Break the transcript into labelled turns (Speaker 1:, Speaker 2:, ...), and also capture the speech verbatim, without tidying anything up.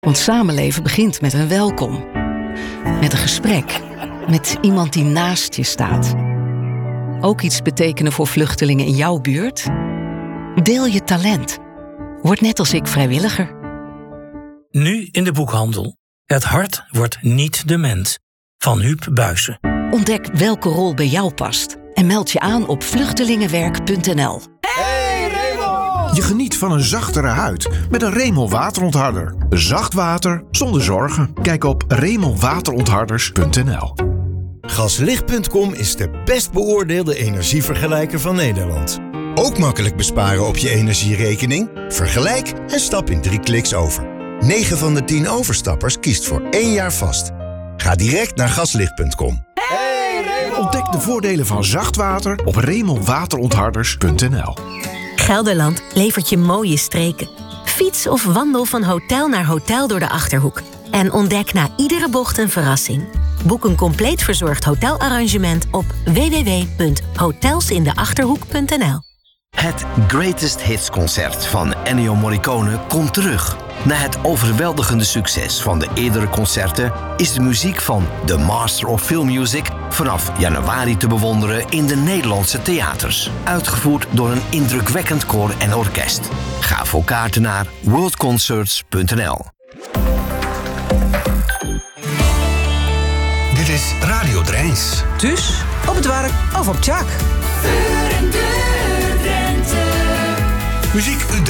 Speaker 1: Want samenleven begint met een welkom. Met een gesprek. Met iemand die naast je staat. Ook iets betekenen voor vluchtelingen in jouw buurt? Deel je talent. Word net als ik vrijwilliger.
Speaker 2: Nu in de boekhandel. Het hart wordt niet dement. Van Huub Buijsen.
Speaker 1: Ontdek welke rol bij jou past. En meld je aan op vluchtelingenwerk punt n l.
Speaker 3: Hey Remel! Je geniet van een zachtere huid met een Remel waterontharder. Zacht water zonder zorgen. Kijk op remel waterontharders punt n l.
Speaker 4: Gaslicht punt com is de best beoordeelde energievergelijker van Nederland. Ook makkelijk besparen op je energierekening? Vergelijk en stap in drie kliks over. negen van de tien overstappers kiest voor één jaar vast. Ga direct naar gaslicht punt com.
Speaker 3: Hey Remel! Ontdek de voordelen van zacht water op remel waterontharders punt n l.
Speaker 5: Gelderland levert je mooie streken. Fiets of wandel van hotel naar hotel door de Achterhoek. En ontdek na iedere bocht een verrassing. Boek een compleet verzorgd hotelarrangement op w w w punt hotelsindeachterhoek punt n l.
Speaker 6: Het Greatest Hits concert van Ennio Morricone komt terug. Na het overweldigende succes van de eerdere concerten is de muziek van The Master of Film Music vanaf januari te bewonderen in de Nederlandse theaters. Uitgevoerd door een indrukwekkend koor en orkest. Ga voor kaarten naar worldconcerts punt n l.
Speaker 7: Dit is Radio Drijns.
Speaker 8: Dus op het werk of op Tjak.
Speaker 7: Muziek Utrecht.